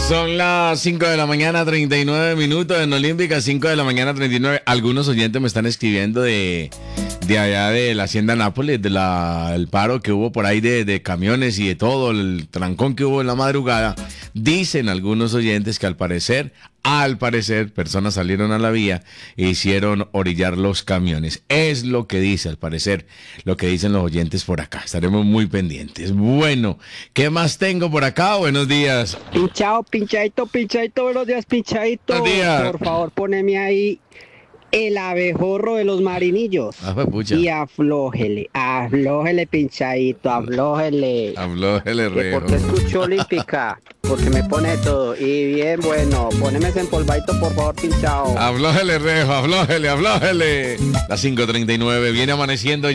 Son las 5 de la mañana, 39 minutos en Olímpica, 5 de la mañana, 39. Algunos oyentes me están escribiendo de allá de la Hacienda Nápoles, el paro que hubo por ahí de camiones y de todo, el trancón que hubo en la madrugada. Dicen algunos oyentes que al parecer, personas salieron a la vía e hicieron orillar los camiones. Es lo que dice, al parecer, lo que dicen los oyentes por acá. Estaremos muy pendientes. Bueno, ¿qué más tengo por acá? Buenos días. Pinchadito, buenos días, pinchadito. Buenos días. Por favor, poneme ahí el abejorro de los marinillos. Pucha. Y aflójele, pinchadito, aflójele. Aflójele, Rejo. Porque escucho Olímpica, porque me pone todo. Y bien, bueno, poneme ese empolvadito, por favor, pinchado. Aflójele, Rejo, aflójele. Las 5:39, viene amaneciendo ya.